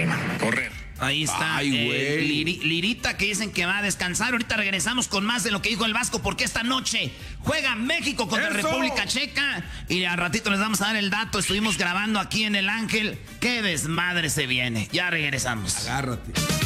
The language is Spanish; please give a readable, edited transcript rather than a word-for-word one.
mano. Correr. Ahí está. Ay, güey. Lirita que dicen que va a descansar. Ahorita regresamos con más de lo que dijo el Vasco, porque esta noche juega México contra República Checa. Y al ratito les vamos a dar el dato. Estuvimos grabando aquí en El Ángel. ¡Qué desmadre se viene! Ya regresamos. Agárrate.